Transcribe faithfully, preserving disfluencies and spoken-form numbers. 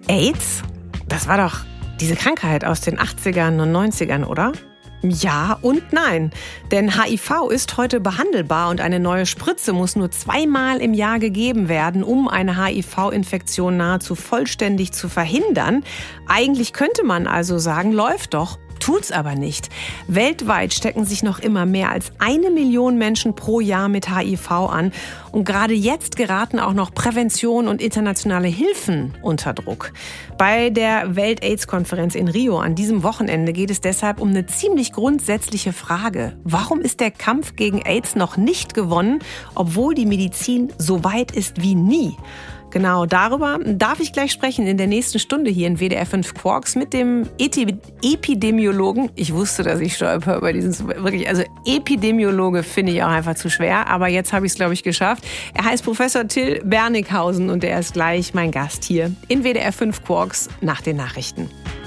AIDS? Das war doch diese Krankheit aus den achtzigern und neunzigern, oder? Ja und nein, denn H I V ist heute behandelbar und eine neue Spritze muss nur zweimal im Jahr gegeben werden, um eine H I V-Infektion nahezu vollständig zu verhindern. Eigentlich könnte man also sagen, läuft doch. Tut's aber nicht. Weltweit stecken sich noch immer mehr als eine Million Menschen pro Jahr mit H I V an. Und gerade jetzt geraten auch noch Prävention und internationale Hilfen unter Druck. Bei der Welt-AIDS-Konferenz in Rio an diesem Wochenende geht es deshalb um eine ziemlich grundsätzliche Frage. Warum ist der Kampf gegen AIDS noch nicht gewonnen, obwohl die Medizin so weit ist wie nie? Genau, darüber darf ich gleich sprechen in der nächsten Stunde hier in W D R fünf Quarks mit dem Epidemiologen. Ich wusste, dass ich stolper über diesen, wirklich, also Epidemiologe finde ich auch einfach zu schwer, aber jetzt habe ich es, glaube ich, geschafft. Er heißt Professor Till Bernighausen und er ist gleich mein Gast hier in W D R fünf Quarks nach den Nachrichten.